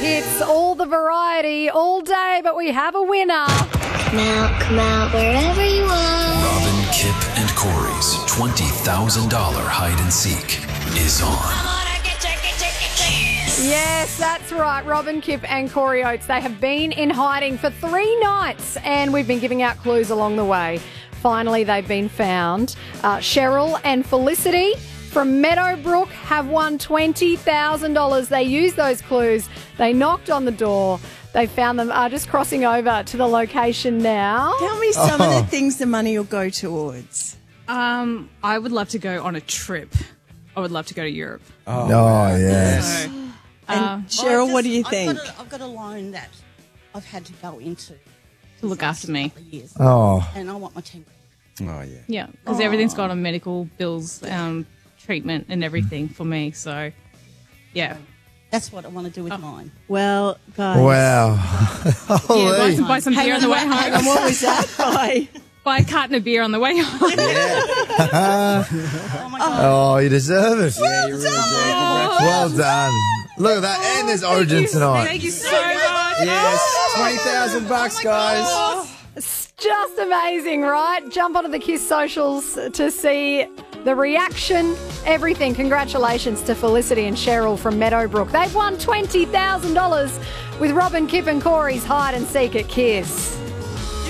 hits, all the variety, all day, but we have a winner. Now, come out wherever you are. Robin, Kip, and Corey's $20,000 hide and seek is on. Yes, that's right. Robin, Kip and Corey Oates. They have been in hiding for 3 nights and we've been giving out clues along the way. Finally, they've been found. Cheryl and Felicity from Meadowbrook have won $20,000. They used those clues. They knocked on the door. They found them just crossing over to the location now. Tell me some of the things the money will go towards. I would love to go on a trip. I would love to go to Europe. Oh, yes. So, And Cheryl, what do you think? I've got a loan that I've had to go into to look after me. years, Oh, and I want my 10. oh yeah. Yeah, because everything's got on medical bills, treatment and everything for me. So, yeah. That's what I want to do with mine. Well, guys. Wow. Yeah, buy some beer on the way Hang on, home. what was that? Buy a carton of beer on the way home. Oh my God. Oh, you deserve it. Well done. Well done. Look at that. And there's Origin tonight. Thank you so much. Yes. $20,000, guys. It's just amazing, right? Jump onto the Kiss socials to see the reaction, everything. Congratulations to Felicity and Cheryl from Meadowbrook. They've won $20,000 with Robin, Kip and Corey's Hide and Seek at Kiss.